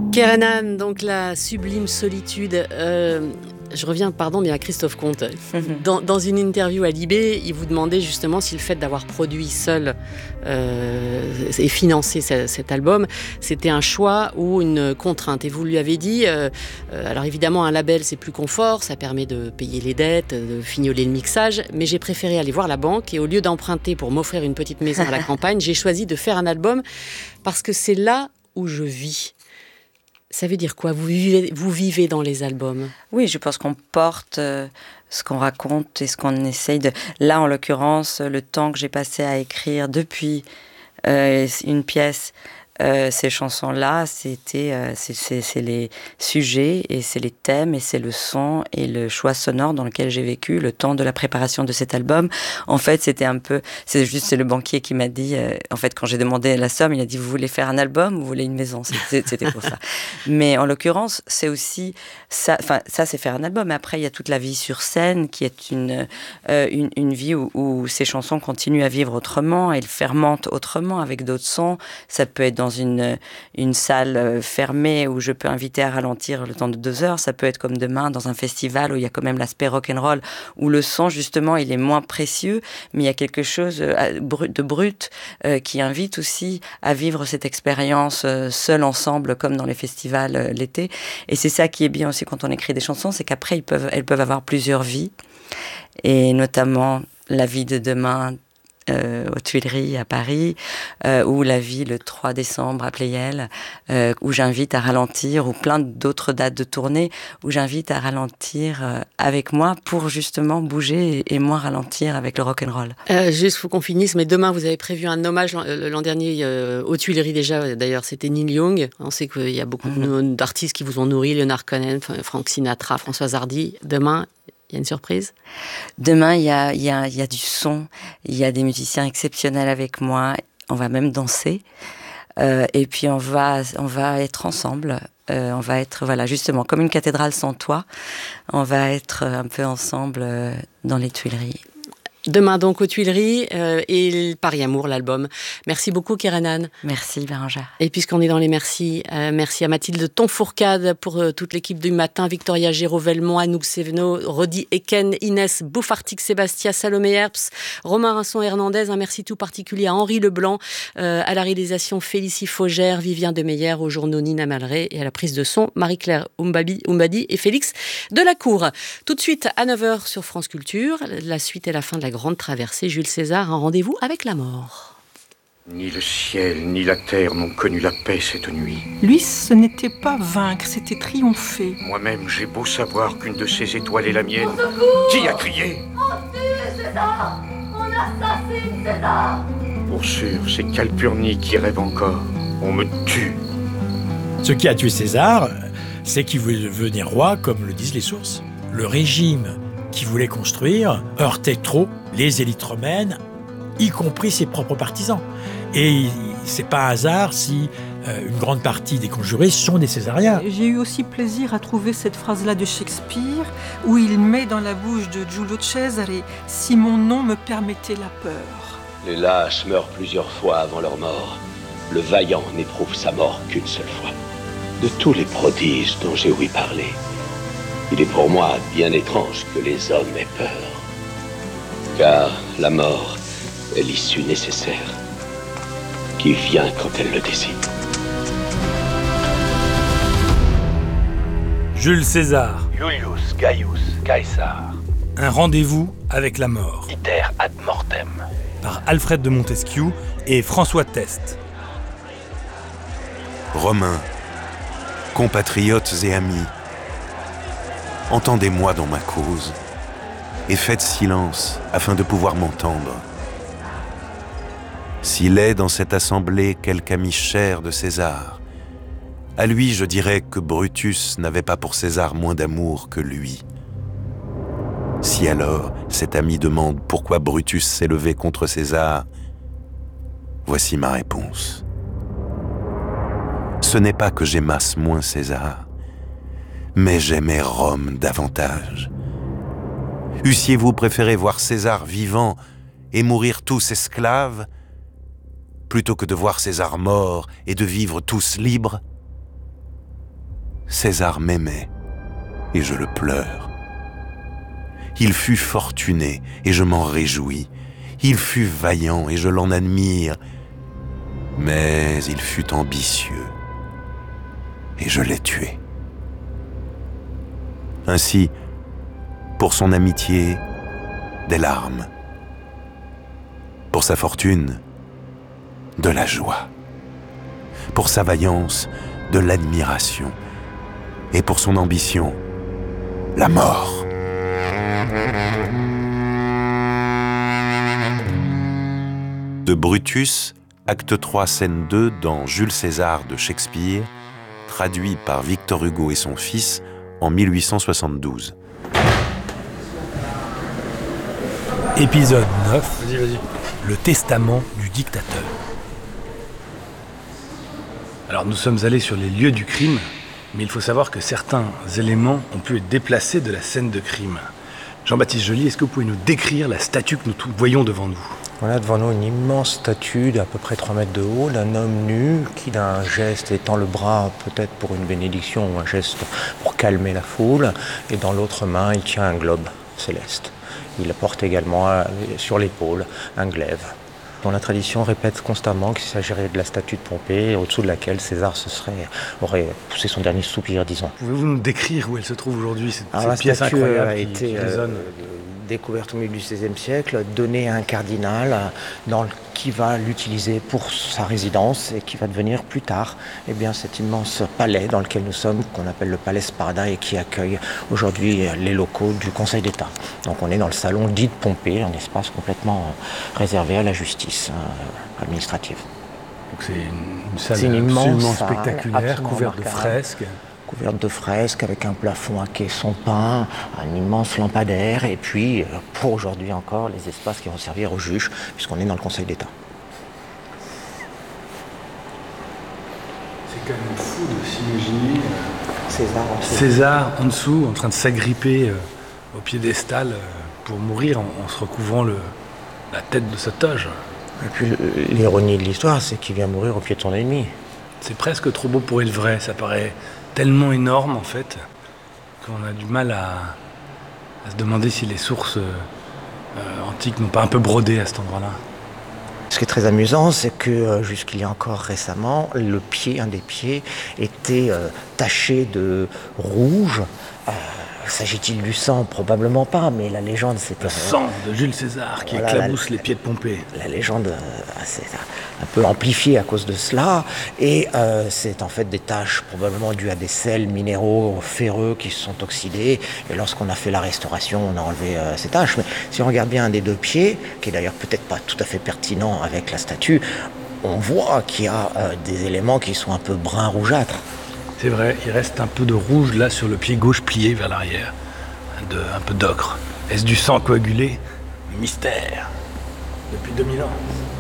Kerenan, donc la sublime solitude. Je reviens, bien à Christophe Comte. Dans une interview à Libé, il vous demandait justement si le fait d'avoir produit seul et financé cet album, c'était un choix ou une contrainte. Et vous lui avez dit, alors évidemment un label c'est plus confort, ça permet de payer les dettes, de fignoler le mixage, mais j'ai préféré aller voir la banque et au lieu d'emprunter pour m'offrir une petite maison à la campagne, j'ai choisi de faire un album parce que c'est là où je vis. Ça veut dire quoi ? Vous vivez dans les albums ? Oui, je pense qu'on porte ce qu'on raconte et ce qu'on essaye de... Là, en l'occurrence, le temps que j'ai passé à écrire depuis une pièce, ces chansons-là, c'est les sujets et c'est les thèmes et c'est le son et le choix sonore dans lequel j'ai vécu le temps de la préparation de cet album. En fait, c'est le banquier qui m'a dit, en fait, quand j'ai demandé la somme, il a dit, vous voulez faire un album ou vous voulez une maison ? C'était pour ça. Mais en l'occurrence, c'est aussi ça, c'est faire un album. Mais après, il y a toute la vie sur scène qui est une vie où ces chansons continuent à vivre autrement, elles fermentent autrement avec d'autres sons. Ça peut être dans une salle fermée où je peux inviter à ralentir le temps de 2 heures. Ça peut être comme demain dans un festival où il y a quand même l'aspect rock'n'roll, où le son, justement, il est moins précieux, mais il y a quelque chose de brut qui invite aussi à vivre cette expérience seul, ensemble, comme dans les festivals l'été. Et c'est ça qui est bien aussi quand on écrit des chansons, c'est qu'après, elles peuvent avoir plusieurs vies, et notamment la vie de demain aux Tuileries à Paris, ou la vie le 3 décembre à Pleyel, où j'invite à ralentir, ou plein d'autres dates de tournée, où j'invite à ralentir avec moi pour justement bouger et moins ralentir avec le rock'n'roll. Juste, faut qu'on finisse, mais demain vous avez prévu un hommage l'an dernier aux Tuileries déjà, d'ailleurs c'était Neil Young. On sait qu'il y a beaucoup d'artistes qui vous ont nourri, Leonard Cohen, Frank Sinatra, Françoise Hardy. Demain, il y a une surprise ? Demain, il y a du son, il y a des musiciens exceptionnels avec moi, on va même danser, et puis on va être ensemble, on va être, voilà, justement, comme une cathédrale sans toit, on va être un peu ensemble dans les Tuileries. Demain donc aux Tuileries et Paris Amour, l'album. Merci beaucoup Kerenan. Merci Bérangère. Et puisqu'on est dans les merci, merci à Mathilde Tonfourcade pour toute l'équipe du matin, Victoria Géraud-Velmont, Anouk Sévenot, Rodi Eken, Inès Bouffartic, Sébastien, Salomé Herbst, Romain Rinson-Hernandez. Un merci tout particulier à Henri Leblanc, à la réalisation Félicie Faugère, Vivien Demeyer, aux journaux Nina Malré et à la prise de son Marie-Claire Oumbadi et Félix Delacour. Tout de suite à 9h sur France Culture, la suite et la fin de la grande traversée, Jules César, un rendez-vous avec la mort. Ni le ciel, ni la terre n'ont connu la paix cette nuit. Lui, ce n'était pas vaincre, c'était triompher. Moi-même, j'ai beau savoir qu'une de ces étoiles est la mienne. Qui a crié ? On tue César ! On assassine César ! Pour sûr, c'est Calpurnie qui rêve encore. On me tue. Ce qui a tué César, c'est qu'il voulait devenir roi, comme le disent les sources. Le régime qu'il voulait construire heurtait trop les élites romaines, y compris ses propres partisans. Et c'est pas un hasard si une grande partie des conjurés sont des césariens. J'ai eu aussi plaisir à trouver cette phrase-là de Shakespeare, où il met dans la bouche de Giulio Cesare « Si mon nom me permettait la peur ». Les lâches meurent plusieurs fois avant leur mort. Le vaillant n'éprouve sa mort qu'une seule fois. De tous les prodiges dont j'ai ouï parler, il est pour moi bien étrange que les hommes aient peur. Car la mort est l'issue nécessaire qui vient quand elle le décide. Jules César. Julius Gaius Caesar. Un rendez-vous avec la mort. Iter ad mortem. Par Alfred de Montesquieu et François Test. Romains, compatriotes et amis, entendez-moi dans ma cause et faites silence afin de pouvoir m'entendre. S'il est dans cette assemblée quelque ami cher de César, à lui je dirais que Brutus n'avait pas pour César moins d'amour que lui. Si alors cet ami demande pourquoi Brutus s'est levé contre César, voici ma réponse. Ce n'est pas que j'aimasse moins César, mais j'aimais Rome davantage. Eussiez-vous préféré voir César vivant et mourir tous esclaves, plutôt que de voir César mort et de vivre tous libres ? César m'aimait, et je le pleure. Il fut fortuné, et je m'en réjouis. Il fut vaillant, et je l'en admire. Mais il fut ambitieux, et je l'ai tué. Ainsi, pour son amitié, des larmes. Pour sa fortune, de la joie. Pour sa vaillance, de l'admiration. Et pour son ambition, la mort. De Brutus, acte 3, scène 2, dans Jules César de Shakespeare, traduit par Victor Hugo et son fils en 1872. Épisode 9. Vas-y. Le testament du dictateur. Alors nous sommes allés sur les lieux du crime, mais il faut savoir que certains éléments ont pu être déplacés de la scène de crime. Jean-Baptiste Joly, est-ce que vous pouvez nous décrire la statue que nous voyons devant nous ? Voilà devant nous une immense statue d'à peu près 3 mètres de haut, d'un homme nu qui d'un geste étend le bras peut-être pour une bénédiction ou un geste pour calmer la foule, et dans l'autre main il tient un globe céleste. Il porte également sur l'épaule un glaive, dont la tradition répète constamment qu'il s'agirait de la statue de Pompée, au-dessous de laquelle César aurait poussé son dernier soupir, disons. Pouvez-vous nous décrire où elle se trouve aujourd'hui, cette la pièce statue incroyable a été découverte au milieu du XVIe siècle, donnée à un cardinal qui va l'utiliser pour sa résidence et qui va devenir plus tard cet immense palais dans lequel nous sommes, qu'on appelle le Palais Sparda et qui accueille aujourd'hui les locaux du Conseil d'État. Donc on est dans le salon dit de Pompée, un espace complètement réservé à la justice administrative. Donc c'est une salle absolument spectaculaire, couverte de fresques. Couverte de fresques avec un plafond à caissons peints, un immense lampadaire et puis, pour aujourd'hui encore, les espaces qui vont servir aux juges, puisqu'on est dans le Conseil d'État. C'est quand même fou de s'imaginer César en dessous, en train de s'agripper au piédestal pour mourir en se recouvrant la tête de sa toge. Et puis l'ironie de l'histoire, c'est qu'il vient mourir au pied de son ennemi. C'est presque trop beau pour être vrai, ça paraît tellement énorme en fait qu'on a du mal à se demander si les sources antiques n'ont pas un peu brodé à cet endroit-là. Ce qui est très amusant, c'est que jusqu'il y a encore récemment, un des pieds, était taché de rouge. S'agit-il du sang ? Probablement pas, mais la légende... c'est le sang de Jules César qui éclabousse les pieds de Pompée. La légende s'est un peu amplifiée à cause de cela, et c'est en fait des taches probablement dues à des sels minéraux ferreux qui se sont oxydés, et lorsqu'on a fait la restauration, on a enlevé ces taches. Mais si on regarde bien un des deux pieds, qui est d'ailleurs peut-être pas tout à fait pertinent avec la statue, on voit qu'il y a des éléments qui sont un peu brun rougeâtres. C'est vrai, il reste un peu de rouge là sur le pied gauche plié vers l'arrière. Un peu d'ocre. Est-ce du sang coagulé ? Mystère. Depuis 2000 ans.